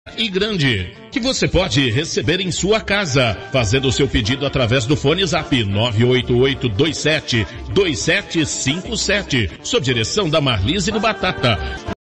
e grande, que você pode receber em sua casa, fazendo o seu pedido através do fone Zap 988272757, sob direção da Marlise do Batata.